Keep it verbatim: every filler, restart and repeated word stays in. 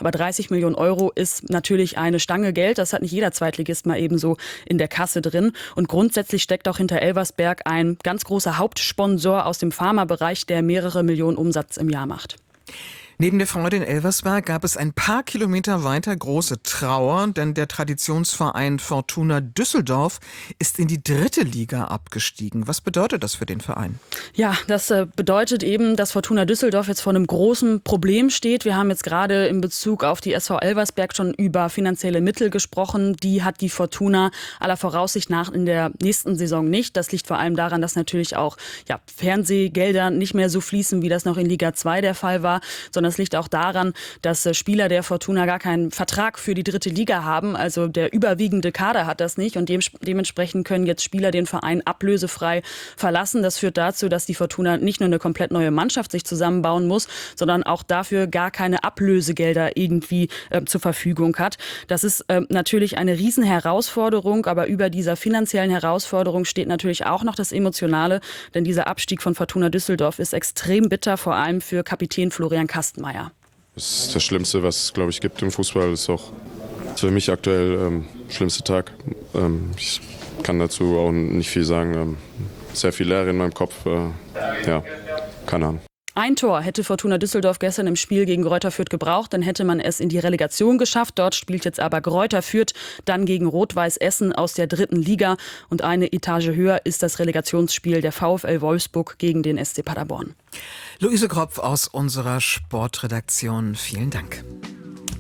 Aber dreißig Millionen Euro ist natürlich eine Stange Geld. Das hat nicht jeder Zweitligist mal eben so in der Kasse drin. Und grundsätzlich steckt auch hinter Elversberg ein ganz großer Hauptsponsor aus dem Pharmabereich, der mehrere Millionen Umsatz im Jahr macht. Neben der Freude in Elversberg gab es ein paar Kilometer weiter große Trauer, denn der Traditionsverein Fortuna Düsseldorf ist in die dritte Liga abgestiegen. Was bedeutet das für den Verein? Ja, das äh, bedeutet eben, dass Fortuna Düsseldorf jetzt vor einem großen Problem steht. Wir haben jetzt gerade in Bezug auf die S V Elversberg schon über finanzielle Mittel gesprochen. Die hat die Fortuna aller Voraussicht nach in der nächsten Saison nicht. Das liegt vor allem daran, dass natürlich auch ja, Fernsehgelder nicht mehr so fließen, wie das noch in Liga zwei der Fall war, sondern das liegt auch daran, dass Spieler der Fortuna gar keinen Vertrag für die dritte Liga haben. Also der überwiegende Kader hat das nicht und dem, dementsprechend können jetzt Spieler den Verein ablösefrei verlassen. Das führt dazu, dass die Fortuna nicht nur eine komplett neue Mannschaft sich zusammenbauen muss, sondern auch dafür gar keine Ablösegelder irgendwie äh, zur Verfügung hat. Das ist äh, natürlich eine Riesenherausforderung, aber über dieser finanziellen Herausforderung steht natürlich auch noch das Emotionale, denn dieser Abstieg von Fortuna Düsseldorf ist extrem bitter, vor allem für Kapitän Florian Kastenmeier. Das ist das Schlimmste, was es, glaube ich, gibt im Fußball. Das ist auch für mich aktuell ähm, schlimmste Tag. Ähm, ich kann dazu auch nicht viel sagen. Ähm, sehr viel Leere in meinem Kopf. Äh, ja, keine Ahnung. Ein Tor hätte Fortuna Düsseldorf gestern im Spiel gegen Greuther Fürth gebraucht, dann hätte man es in die Relegation geschafft. Dort spielt jetzt aber Greuther Fürth dann gegen Rot-Weiß Essen aus der dritten Liga. Und eine Etage höher ist das Relegationsspiel der VfL Wolfsburg gegen den S C Paderborn. Luise Kropf aus unserer Sportredaktion, vielen Dank.